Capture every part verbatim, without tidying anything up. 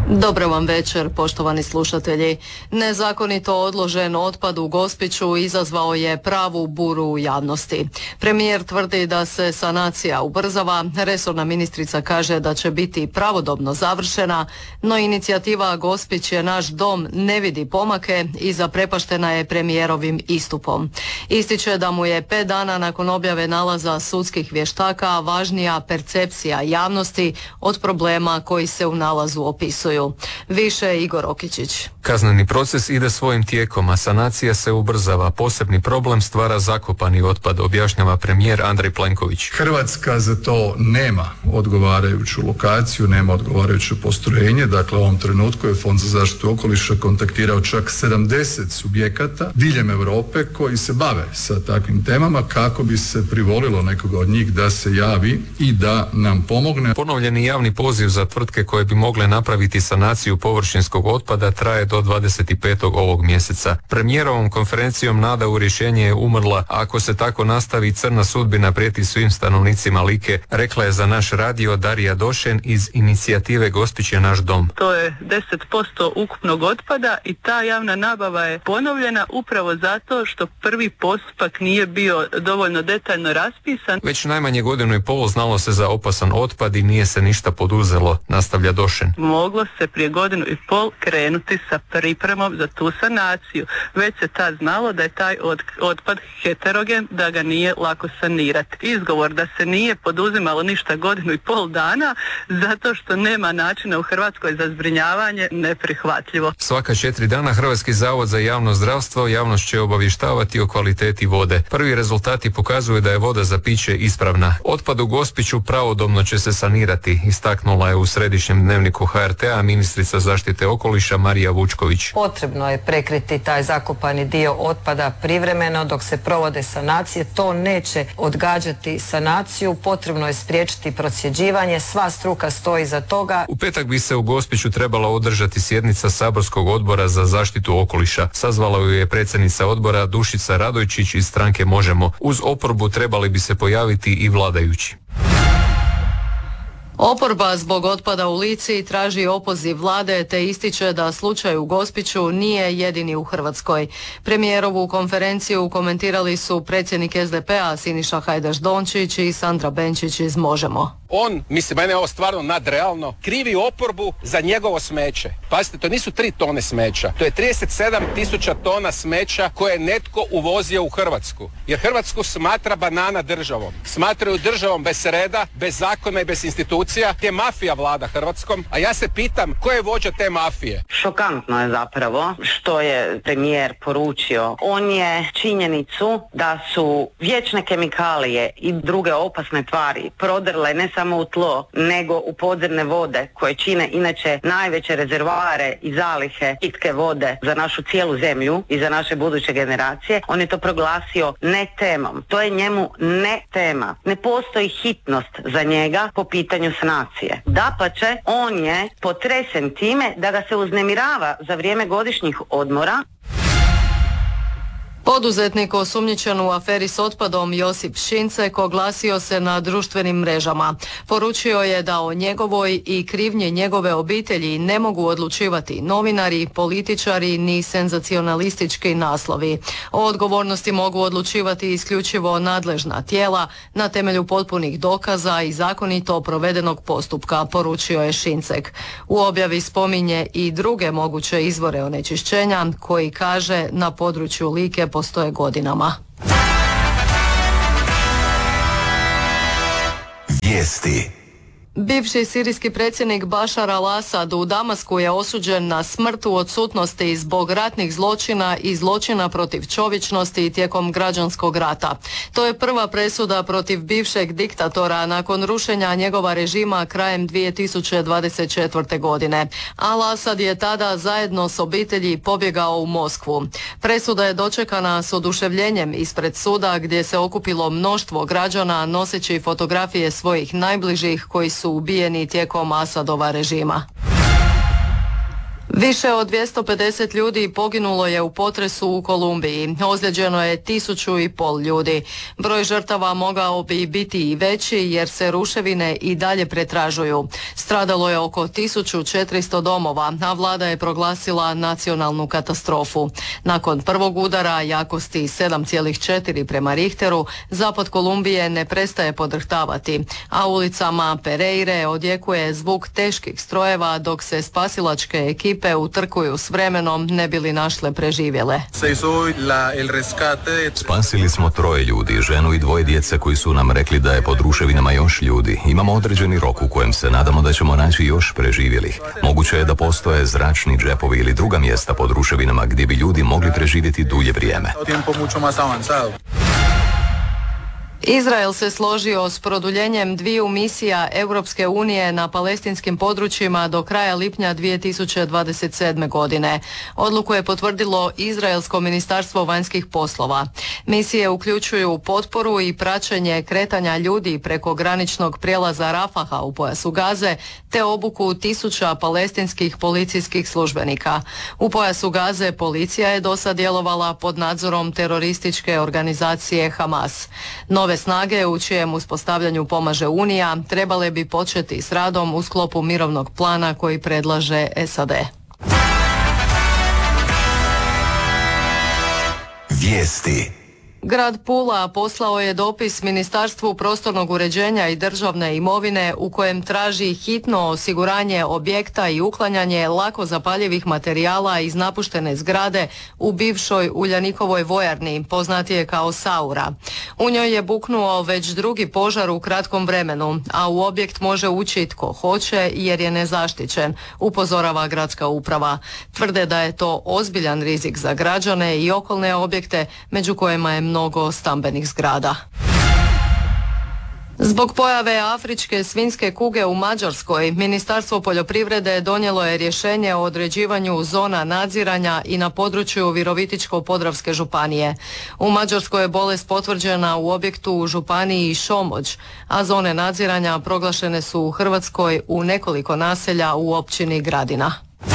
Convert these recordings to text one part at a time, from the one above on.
Dobro vam večer, poštovani slušatelji. Nezakonito odložen otpad u Gospiću izazvao je pravu buru u javnosti. Premijer tvrdi da se sanacija ubrzava, resorna ministrica kaže da će biti pravodobno završena, no inicijativa Gospić je naš dom ne vidi pomake i zaprepaštena je premijerovim istupom. Ističe da mu je pet dana nakon objave nalaza sudskih vještaka važnija percepcija javnosti od problema koji se u nalazu opisuju. Više Igor Okičić. Kazneni proces ide svojim tijekom, a sanacija se ubrzava. Posebni problem stvara zakopani otpad, objašnjava premijer Andrej Plenković. Hrvatska za to nema odgovarajuću lokaciju, nema odgovarajuće postrojenje. Dakle, u ovom trenutku je Fond za zaštitu okoliša kontaktirao čak sedamdeset subjekata diljem Europe koji se bave sa takvim temama kako bi se privolilo nekoga od njih da se javi i da nam pomogne. Ponovljeni javni poziv za tvrtke koje bi mogle napraviti sanaciju površinskog otpada traje do dvadeset petog ovog mjeseca. Premijerovom konferencijom nada u rješenje je umrla, a ako se tako nastavi crna sudbina prijeti svim stanovnicima Like, rekla je za naš radio Darija Došen iz inicijative Gospić je naš dom. To je deset posto ukupnog otpada i ta javna nabava je ponovljena upravo zato što prvi postupak nije bio dovoljno detaljno raspisan. Već najmanje godinu i pol znalo se za opasan otpad i nije se ništa poduzelo, nastavlja Došen. Moglo se prije godinu i pol krenuti sa pripremom za tu sanaciju. Već se tad znalo da je taj otpad heterogen, da ga nije lako sanirati. Izgovor da se nije poduzimalo ništa godinu i pol dana zato što nema načina u Hrvatskoj za zbrinjavanje, neprihvatljivo. Svaka četiri dana Hrvatski zavod za javno zdravstvo javnost će obavještavati o kvaliteti vode. Prvi rezultati pokazuju da je voda za piće ispravna. Otpad u Gospiću pravodobno će se sanirati, istaknula je u središnjem dnevniku H R T-a ministrica zaštite okoliša Marija Vučković. Potrebno je prekriti taj zakopani dio otpada privremeno dok se provode sanacije. To neće odgađati sanaciju, potrebno je spriječiti procjeđivanje, sva struka stoji za toga. U petak bi se u Gospiću trebala održati sjednica saborskog odbora za zaštitu okoliša. Sazvala ju je predsjednica odbora Dušica Radojčić iz stranke Možemo. Uz oporbu trebali bi se pojaviti i vladajući. Oporba zbog otpada u Lici traži opoziv vlade te ističe da slučaj u Gospiću nije jedini u Hrvatskoj. Premijerovu konferenciju komentirali su predsjednik S D P-a Siniša Hajdaš Dončić i Sandra Benčić iz Možemo. On, mislim, mene je ovo stvarno nadrealno, krivi oporbu za njegovo smeće. Pazite, to nisu tri tone smeća, to je trideset sedam tisuća tona smeća koje je netko uvozio u Hrvatsku. Jer Hrvatsku smatra banana državom. Smatraju državom bez reda, bez zakona i bez institucija. Je mafija vlada Hrvatskom, a ja se pitam ko je vođa te mafije? Šokantno je zapravo što je premijer poručio. On je činjenicu da su vječne kemikalije i druge opasne tvari prodrle ne samo u tlo, nego u podzemne vode koje čine inače najveće rezervoare i zalihe pitke vode za našu cijelu zemlju i za naše buduće generacije. On je to proglasio ne temom. To je njemu ne tema. Ne postoji hitnost za njega po pitanju sanacije. Dapače, on je potresen time da ga se uznemirava za vrijeme godišnjih odmora. Poduzetnik osumnjičen u aferi s otpadom Josip Šincek oglasio se na društvenim mrežama. Poručio je da o njegovoj i krivnji njegove obitelji ne mogu odlučivati novinari, političari ni senzacionalistički naslovi. O odgovornosti mogu odlučivati isključivo nadležna tijela na temelju potpunih dokaza i zakonito provedenog postupka, poručio je Šincek. U objavi spominje i druge moguće izvore onečišćenja koji, kaže, na području Like postoje godinama. Vijesti. Bivši sirijski predsjednik Bašar al-Asad u Damasku je osuđen na smrt u odsutnosti zbog ratnih zločina i zločina protiv čovječnosti tijekom građanskog rata. To je prva presuda protiv bivšeg diktatora nakon rušenja njegova režima krajem dvije tisuće dvadeset četvrte. godine. Al-Asad je tada zajedno s obitelji pobjegao u Moskvu. Presuda je dočekana s oduševljenjem ispred suda gdje se okupilo mnoštvo građana noseći fotografije svojih najbližih koji su ubijeni tijekom Asadova režima. Više od dvjesto pedeset ljudi poginulo je u potresu u Kolumbiji. Ozlijeđeno je tisuću i pol ljudi. Broj žrtava mogao bi biti i veći jer se ruševine i dalje pretražuju. Stradalo je oko tisuću četiristo domova, a vlada je proglasila nacionalnu katastrofu. Nakon prvog udara jakosti sedam zarez četiri prema Richteru, zapad Kolumbije ne prestaje podrhtavati, a ulicama Pereire odjekuje zvuk teških strojeva dok se spasilačke ekipe utrkuju s vremenom ne bili našle preživjele. Spasili smo troje ljudi, ženu i dvoje djece koji su nam rekli da je pod ruševinama još ljudi. Imamo određeni rok u kojem se nadamo da ćemo naći još preživjelih. Moguće je da postoje zračni džepovi ili druga mjesta pod ruševinama gdje bi ljudi mogli preživjeti dulje vrijeme. Izrael se složio s produljenjem dviju misija Europske unije na palestinskim područjima do kraja lipnja dvije tisuće dvadeset sedme. godine. Odluku je potvrdilo Izraelsko ministarstvo vanjskih poslova. Misije uključuju potporu i praćenje kretanja ljudi preko graničnog prijelaza Rafaha u pojasu Gaze, te obuku tisuća palestinskih policijskih službenika. U pojasu Gaze policija je dosad djelovala pod nadzorom terorističke organizacije Hamas. Nove snage u čijem uspostavljanju pomaže Unija trebale bi početi s radom u sklopu mirovnog plana koji predlaže S A D. Vijesti. Grad Pula poslao je dopis Ministarstvu prostornog uređenja i državne imovine u kojem traži hitno osiguranje objekta i uklanjanje lako zapaljivih materijala iz napuštene zgrade u bivšoj Uljanikovoj vojarni, poznatije kao Saura. U njoj je buknuo već drugi požar u kratkom vremenu, a u objekt može ući tko hoće jer je nezaštićen, upozorava gradska uprava. Tvrde da je to ozbiljan rizik za građane i okolne objekte, među kojima je mnogo stambenih zgrada. Zbog pojave afričke svinjske kuge u Mađarskoj, Ministarstvo poljoprivrede donijelo je rješenje o određivanju zona nadziranja i na području Virovitičko-podravske županije. U Mađarskoj je bolest potvrđena u objektu u županiji Šomoć, a zone nadziranja proglašene su u Hrvatskoj u nekoliko naselja u općini Gradina.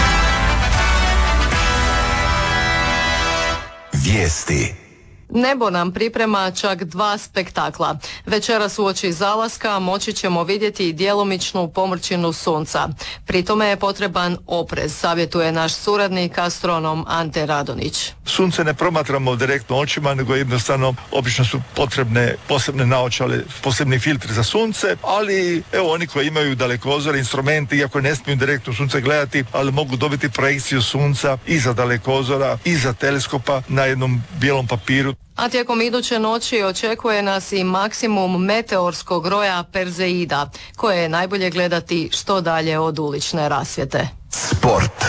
Vijesti. Nebo nam priprema čak dva spektakla. Večeras uoči zalaska moći ćemo vidjeti djelomičnu pomrčinu sunca. Pri tome je potreban oprez, savjetuje naš suradnik astronom Ante Radonić. Sunce ne promatramo direktno očima, nego jednostavno obično su potrebne posebne naočale, posebni filtri za sunce, ali evo oni koji imaju dalekozore, instrumenti, iako ne smiju direktno sunce gledati, ali mogu dobiti projekciju sunca i za dalekozora i za teleskopa na jednom bijelom papiru. A tijekom iduće noći očekuje nas i maksimum meteorskog roja Perzeida, koje je najbolje gledati što dalje od ulične rasvjete. Sport.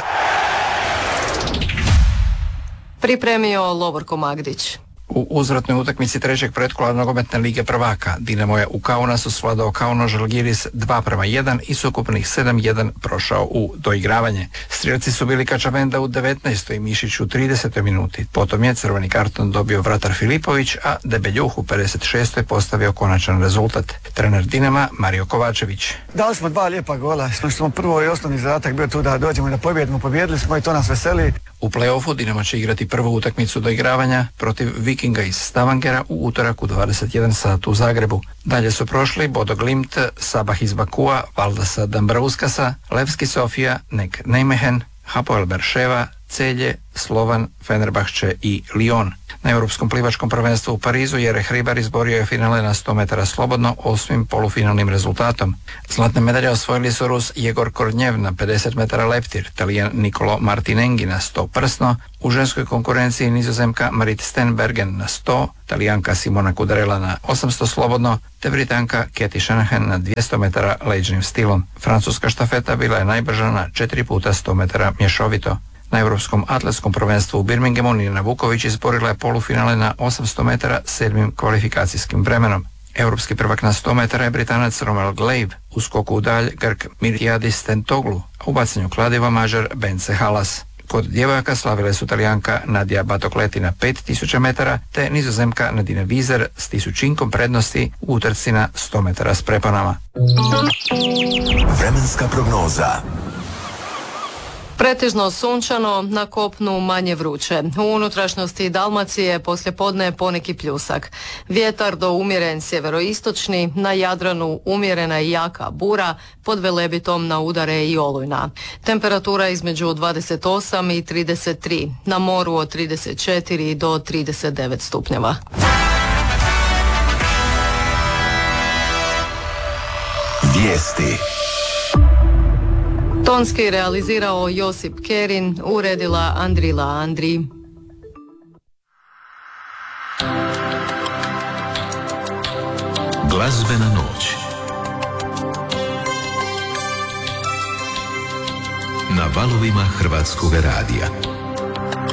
Pripremio Lovorko Magdić. U uzvratnoj utakmici trećeg pretkola nogometne lige prvaka Dinamo je u Kaunasu svladao Kauno Žalgiris dva prema jedan i s ukupnih sedam jedan prošao u doigravanje. Strijelci su bili Kačavenda u devetnaestoj i Mišić u tridesetoj minuti. Potom je crveni karton dobio vratar Filipović, a Debeljuh u pedeset šestoj postavio konačan rezultat. Trener Dinama Mario Kovačević. Dali smo dva lijepa gola, što smo prvo i osnovni zadatak bio tu da dođemo i da pobjedimo, pobjedili smo i to nas veseli. U play-offu Dinamo će igrati prvu utakmicu doigravanja protiv Vikinga iz Stavangera u utorak u dvadeset jedan sat u Zagrebu. Dalje su prošli Bodo Glimt, Sabah iz Bakua, Valdasa Dambrauskasa, Levski Sofija, Nek Nijmegen, Hapoel Berševa, Celje, Slovan, Fenerbahče i Lyon. Na Europskom plivačkom prvenstvu u Parizu Jereh Hribar izborio je finale na sto metara slobodno osmim polufinalnim rezultatom. Zlatne medalje osvojili su Rus Jegor Kornjev na pedeset metara leptir, Talijan Nicolo Martinenghi na sto prsno, u ženskoj konkurenciji Nizozemka Marit Stenbergen na sto, Talijanka Simona Kudarela na osamsto slobodno, te Britanka Katie Shanahan na dvjesto metara leđnim stilom. Francuska štafeta bila je najbrža na četiri puta sto metara mješovito. Na Europskom atletskom prvenstvu u Birminghamu Nina Vuković izborila je polufinale na osamsto metara sedmim kvalifikacijskim vremenom. Europski prvak na sto metara je Britanac Romel Glave, u skoku u dalj Grk Mirjadis Tentoglu, a u bacanju kladiva Mađar Bence Halas. Kod djevojaka slavile su Talijanka Nadija Batokleti na pet tisuća metara, te Nizozemka Nadine Vizer s tisućinkom prednosti u utrci na sto metara s preponama. Vremenska prognoza. Pretežno sunčano, na kopnu manje vruće. U unutrašnjosti Dalmacije poslijepodne poneki pljusak. Vjetar do umjeren sjeveroistočni, na Jadranu umjerena i jaka bura, pod Velebitom na udare i olujna. Temperatura između dvadeset osam i trideset tri, na moru od trideset četiri do trideset devet stupnjeva. Vijesti. Tonski realizirao Josip Kerin, uredila Andrila Andri. Glazbena noć na valovima Hrvatskog radija.